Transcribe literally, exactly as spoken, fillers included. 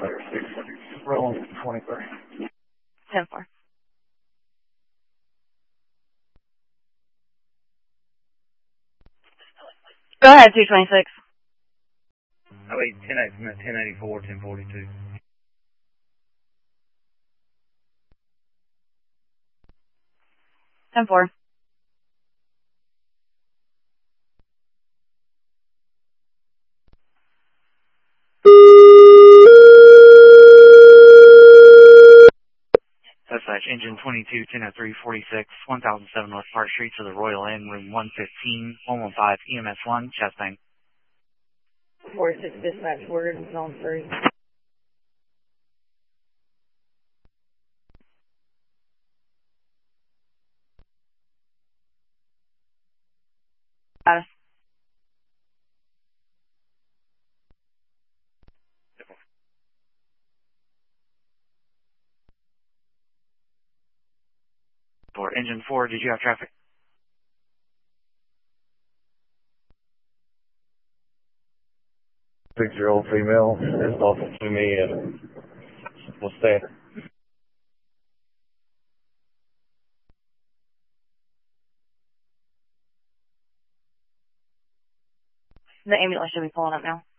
thirty-six, rolling twenty-three. ten four. Go ahead, two twenty-six. Oh, wait, ten eighty-four, ten forty-two. ten four. Dispatch, engine twenty-two, ten oh three, forty-six, one thousand seven North Park Street to the Royal Inn, room one fifteen, one one five, E M S one, chest bang. forty-six dispatch, word, zone three. Uh, For engine four, did you have traffic? Six-year-old female is talking to me and will stand. the ambulance should be pulling up now.